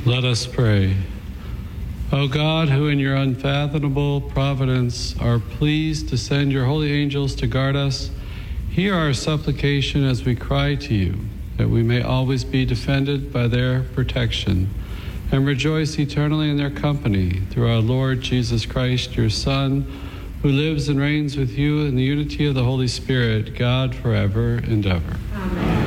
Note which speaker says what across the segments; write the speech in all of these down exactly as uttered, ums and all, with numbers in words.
Speaker 1: Let us pray. O God, who in your unfathomable providence are pleased to send your holy angels to guard us, hear our supplication as we cry to you, that we may always be defended by their protection and rejoice eternally in their company, through our Lord Jesus Christ, your Son, who lives and reigns with you in the unity of the Holy Spirit, God, forever and ever.
Speaker 2: Amen.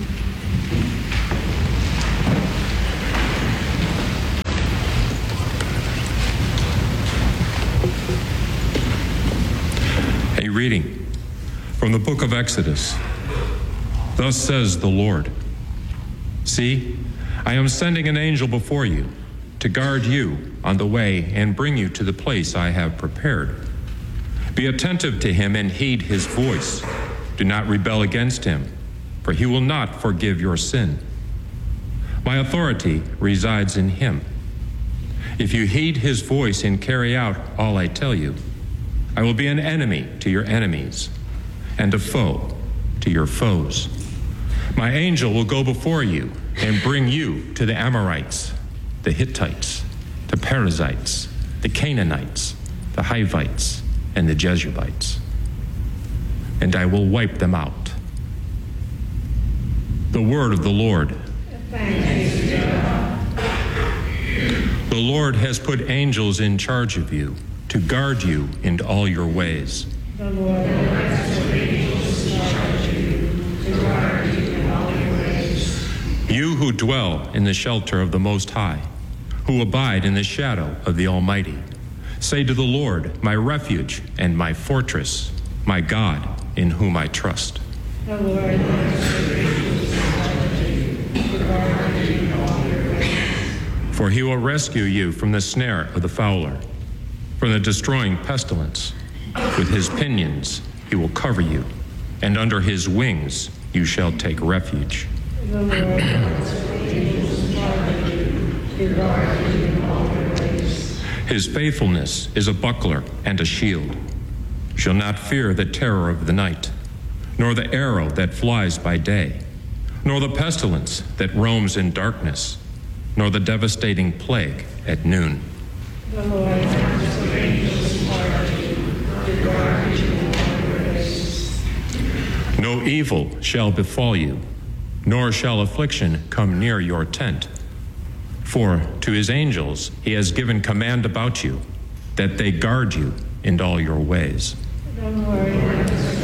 Speaker 3: A reading from the book of Exodus. Thus says the Lord, "See, I am sending an angel before you to guard you on the way and bring you to the place I have prepared. Be attentive to him and heed his voice. Do not rebel against him, for he will not forgive your sin. My authority resides in him. If you heed his voice and carry out all I tell you, I will be an enemy to your enemies and a foe to your foes. My angel will go before you and bring you to the Amorites, the Hittites, the Perizzites, the Canaanites, the Hivites, and the Jebusites, and I will wipe them out." The word of the Lord.
Speaker 2: Thanks be to God.
Speaker 3: The Lord has put angels in charge of you to guard you in all your ways.
Speaker 2: The Lord has put angels in charge of you to guard you in all your ways.
Speaker 3: You who dwell in the shelter of the Most High, who abide in the shadow of the Almighty, say to the Lord, my refuge and my fortress, my God in whom I trust.
Speaker 2: The Lord has put angels in charge of you to guard you in all your ways.
Speaker 3: For he will rescue you from the snare of the fowler, from the destroying pestilence. With his pinions he will cover you, and under his wings you shall take refuge.
Speaker 2: The Lord has put angels in charge of you to guard you in all your ways.
Speaker 3: His faithfulness is a buckler and a shield. You shall not fear the terror of the night, nor the arrow that flies by day, nor the pestilence that roams in darkness, nor the devastating plague at noon.
Speaker 2: The Lord has put angels in charge of you to guard you in all your ways.
Speaker 3: No evil shall befall you, nor shall affliction come near your tent. For to his angels he has given command about you, that they guard you in all your ways.
Speaker 2: The Lord has